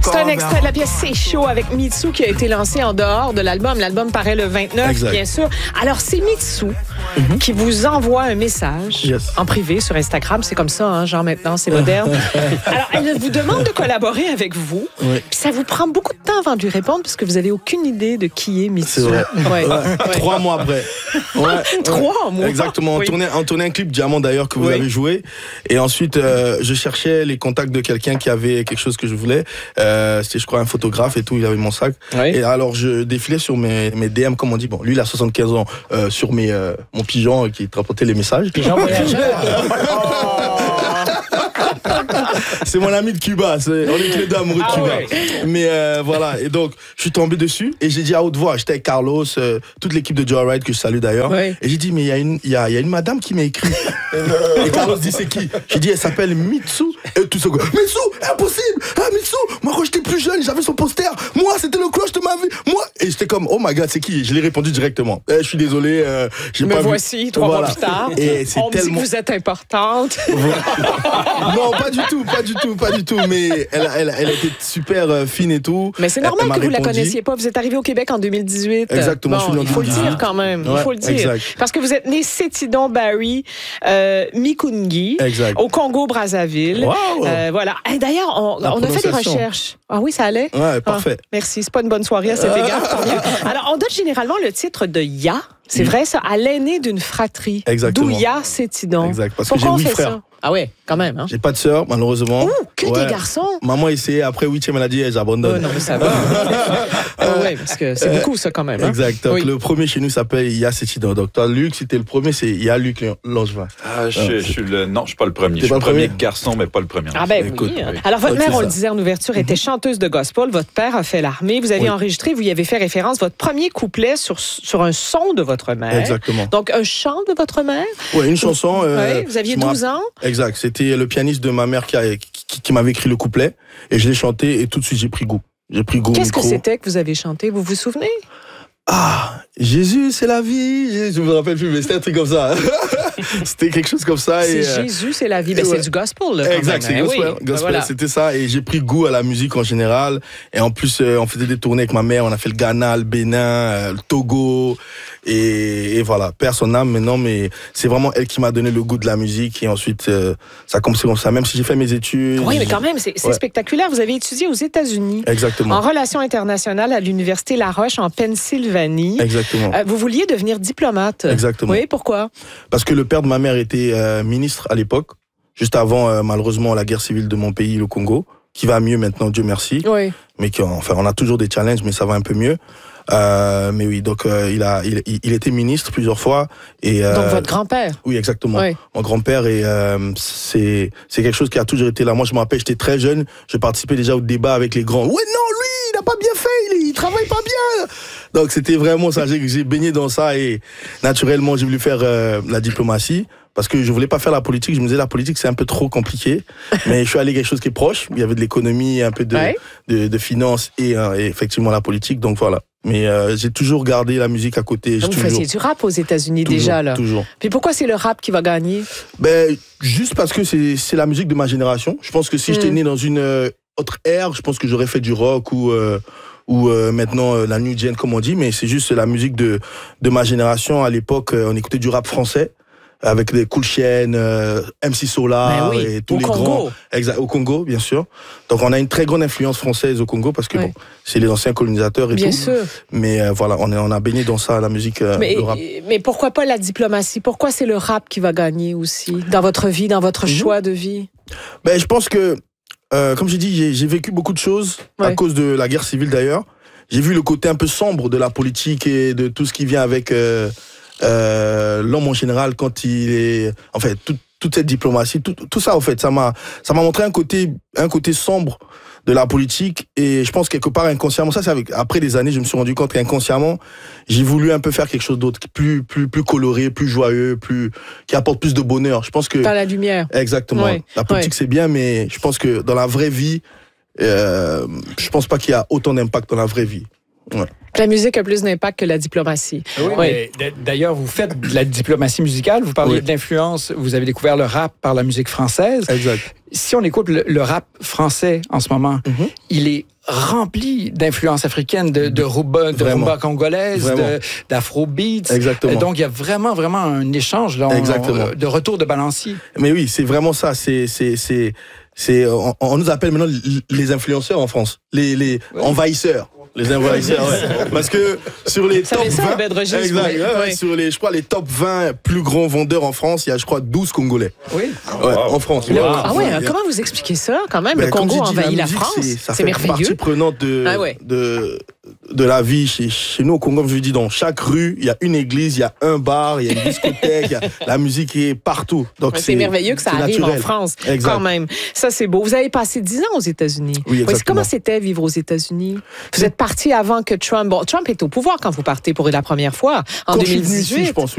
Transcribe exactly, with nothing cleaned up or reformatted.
C'est un extrait de la pièce C'est chaud avec Mitsou qui a été lancé en dehors de l'album. L'album paraît le vingt-neuf, exact. Bien sûr. Alors, c'est Mitsou mm-hmm. qui vous envoie un message yes. en privé sur Instagram. C'est comme ça, hein, genre maintenant, c'est moderne. Alors, elle vous demande de collaborer avec vous. Oui. Puis ça vous prend beaucoup de temps avant de lui répondre parce que vous n'avez aucune idée de qui est Mitsou. C'est vrai. Ouais. Ouais. Ouais. Trois mois après. Ouais. Trois mois? Exactement. On, oui. tournait, on tournait un clip Diamant d'ailleurs que vous oui. avez joué. Et ensuite, euh, je cherchais les contacts de quelqu'un qui avait quelque chose que je voulais. Euh, c'était, je crois, un photographe et tout. Il avait mon sac. Oui. Et alors, je défilais sur mes, mes D M, comme on dit. Bon, lui, il a soixante-quinze ans. Euh, sur mes, euh, mon pigeon qui transportait les messages. Pigeon voyageur. C'est mon ami de Cuba, c'est, on est tous les deux amoureux de ah Cuba. Ouais. Mais euh, voilà, et donc je suis tombé dessus et j'ai dit à haute voix, j'étais avec Carlos, euh, toute l'équipe de Joe Ride que je salue d'ailleurs. Ouais. Et j'ai dit, mais il y a une, il y a, il y a une madame qui m'a écrit. Et Carlos dit, c'est qui? J'ai dit, elle s'appelle Mitsou. Et tout ce gars, Mitsou, impossible! Ah, Mitsou, moi quand j'étais plus jeune, j'avais son poster. Moi, c'était le cloche de ma vie. Moi, et j'étais comme, oh my god, c'est qui? Et je l'ai répondu directement. Eh, je suis désolé, euh, j'ai me pas voici, vu. trois voilà. mois plus tard. Et c'est on tellement... me dit que vous êtes importante. Non, pas du tout, pas du tout, pas du tout. Mais elle, elle, elle était super euh, fine et tout. Mais c'est normal elle, elle que vous répondu. La connaissiez pas. Vous êtes arrivé au Québec en deux mille dix-huit. Exactement. Bon, je suis il faut le dire quand même. Ouais, il faut le dire. Exact. Parce que vous êtes né Sétidon Barry euh, Mikungi, exact. Au Congo-Brazzaville. Wow. Euh, voilà. Et d'ailleurs, on, on a fait des recherches. Ah oui, ça allait? Ouais, parfait. Ah, merci. C'est pas une bonne soirée à cet égard. Alors, on donne généralement le titre de Ya. C'est oui. vrai, ça, à l'aîné d'une fratrie. Exactement. D'où Ya Sétidon. Exact. Parce Pourquoi que j'ai huit frères. Ça? Ah ouais, quand même. Hein? J'ai pas de sœur, malheureusement. Ouh, que ouais. des garçons. Maman a essayé, après huitième, elle a dit, j'abandonne. Oh, non, mais ça va. oh, ouais, parce que c'est beaucoup, ça, quand même. Hein? Exact. Donc, oui. le premier chez nous s'appelle Ya Sétidon. Donc, toi, Luc, c'était le premier, c'est Ya Luc Langevin. Ah, je, je suis le. Non, je suis pas le premier. Je suis le premier garçon, mais pas le premier. Ah, ben Écoute, oui. oui. Alors, votre mère, on le disait en ouverture, était chanteuse de gospel. Votre père a fait l'armée. Vous avez oui. enregistré, vous y avez fait référence, votre premier couplet sur, sur un son de votre mère. Exactement. Donc, un chant de votre mère. Oui, une chanson. Euh, oui, vous aviez douze ans. Exact. C'était le pianiste de ma mère qui, a, qui, qui m'avait écrit le couplet et je l'ai chanté et tout de suite j'ai pris goût. J'ai pris goût. Qu'est-ce que c'était que vous avez chanté? Vous vous souvenez? Ah, Jésus, c'est la vie. Je me rappelle plus, mais c'était un truc comme ça. C'était quelque chose comme ça. C'est et, Jésus, c'est la vie. Ben, ouais. C'est du gospel, là. Exact, c'est gospel. Oui. gospel ben voilà. C'était ça. Et j'ai pris goût à la musique en général. Et en plus, euh, on faisait des tournées avec ma mère. On a fait le Ghana, le Bénin, euh, le Togo. Et, et voilà, père son âme maintenant, mais c'est vraiment elle qui m'a donné le goût de la musique. Et ensuite, euh, ça a commencé comme ça. Même si j'ai fait mes études. Oui, mais quand même, c'est, c'est ouais. spectaculaire. Vous avez étudié aux États-Unis. Exactement. En relations internationales à l'Université La Roche, en Pennsylvanie. Exactement. Euh, vous vouliez devenir diplomate. Exactement. Oui, pourquoi? Parce que le père de ma mère était euh, ministre à l'époque, juste avant, euh, malheureusement, la guerre civile de mon pays, le Congo, qui va mieux maintenant, Dieu merci. Oui. Mais qui, enfin, on a toujours des challenges, mais ça va un peu mieux. Euh, mais oui, donc euh, il a, il, il était ministre plusieurs fois. Et, euh, donc votre grand-père. Oui, exactement. Oui. Mon grand-père et euh, c'est, c'est quelque chose qui a toujours été là. Moi, je me rappelle, j'étais très jeune, je participais déjà au débat avec les grands. Ouais, non, lui, il n'a pas bien fait, il, il travaille pas bien. Donc c'était vraiment ça. J'ai, j'ai baigné dans ça et naturellement, j'ai voulu faire euh, la diplomatie. Parce que je voulais pas faire la politique, je me disais la politique c'est un peu trop compliqué, mais je suis allé quelque chose qui est proche, il y avait de l'économie, un peu de, ouais. de, de finance et, euh, et effectivement la politique, donc voilà. Mais euh, j'ai toujours gardé la musique à côté. Donc vous toujours... faisiez du rap aux États-Unis toujours, déjà là. Toujours. Puis pourquoi c'est le rap qui va gagner? Ben juste parce que c'est c'est la musique de ma génération. Je pense que si mm. j'étais né dans une euh, autre ère, je pense que j'aurais fait du rock ou euh, ou euh, maintenant euh, la new gen comme on dit, mais c'est juste la musique de de ma génération. À l'époque, euh, on écoutait du rap français. Avec des Cool Chain, euh, M C Solar oui, et tous les Congo. grands. Exact, au Congo, bien sûr. Donc on a une très grande influence française au Congo parce que oui. bon, c'est les anciens colonisateurs et bien tout. Sûr. Mais euh, voilà, on, est, on a baigné dans ça, la musique, euh, mais, le rap. Mais pourquoi pas la diplomatie? Pourquoi c'est le rap qui va gagner aussi dans votre vie, dans votre mmh. choix de vie? Ben je pense que, euh, comme j'ai dit, j'ai, j'ai vécu beaucoup de choses ouais. à cause de la guerre civile d'ailleurs. J'ai vu le côté un peu sombre de la politique et de tout ce qui vient avec. Euh, Euh, l'homme en général quand il est en fait tout, toute cette diplomatie tout, tout ça en fait ça m'a ça m'a montré un côté un côté sombre de la politique et je pense quelque part inconsciemment ça c'est avec après des années je me suis rendu compte qu'inconsciemment j'ai voulu un peu faire quelque chose d'autre plus plus plus coloré plus joyeux plus qui apporte plus de bonheur je pense que dans la lumière exactement ouais. La politique ouais. c'est bien mais je pense que dans la vraie vie euh, je pense pas qu'il y a autant d'impact dans la vraie vie. Ouais. La musique a plus d'impact que la diplomatie. Oui, oui. Mais d'ailleurs, vous faites de la diplomatie musicale. Vous parlez oui. de l'influence. Vous avez découvert le rap par la musique française. Exact. Si on écoute le, le rap français en ce moment, mm-hmm. il est rempli d'influences africaines, de, de rumba, de rumba congolaise, de, d'afrobeats. Exactement. Donc, il y a vraiment, vraiment un échange là, Exactement. On, de retour de balancier. Mais oui, c'est vraiment ça. C'est, c'est, c'est, c'est, on, on nous appelle maintenant les influenceurs en France, les, les oui. envahisseurs. Les envahisseurs, ouais. Parce que sur les ça top ça, vingt, exact, ouais, ouais, ouais. sur les, je crois, les top vingt plus grands vendeurs en France, il y a, je crois, douze Congolais. Oui. Ouais, wow. En France. Wow. Ah ouais, a... comment vous expliquez ça, quand même? Ben, le Congo envahit la, la France. C'est, ça c'est fait merveilleux. partie prenante de, ah ouais. de, de la vie chez, chez nous au Congo. Je dis, dans chaque rue, il y a une église, il y a un bar, il y a une discothèque, il y a, la musique est partout. Donc, c'est, c'est merveilleux que ça arrive naturel. En France, exact. Quand même. Ça, c'est beau. Vous avez passé dix ans aux États-Unis. Oui, exactement. Comment c'était vivre aux États-Unis? Vous êtes parti avant que Trump... Bon, Trump est au pouvoir quand vous partez pour la première fois, en quand deux mille dix-huit. Je suis venu ici, je pense,